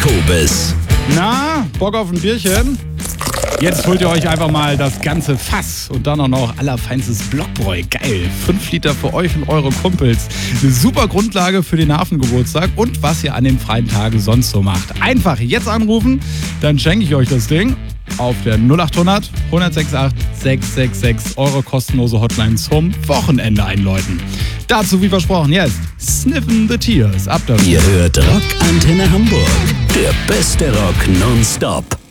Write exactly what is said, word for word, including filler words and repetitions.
Jakobis. Na, Bock auf ein Bierchen? Jetzt holt ihr euch einfach mal das ganze Fass und dann auch noch allerfeinstes Blockbräu. Geil. Fünf Liter für euch und eure Kumpels. Eine super Grundlage für den Hafengeburtstag und was ihr an den freien Tagen sonst so macht. Einfach jetzt anrufen, dann schenke ich euch das Ding auf der null acht hundert, hundertsechsundachtzig, sechshundertsechsundsechzig, eure kostenlose Hotline zum Wochenende einläuten. Dazu, wie versprochen, jetzt Sniffen the Tears. Ab dafür. Ihr hört Rock Antenne Hamburg. Der beste Rock nonstop.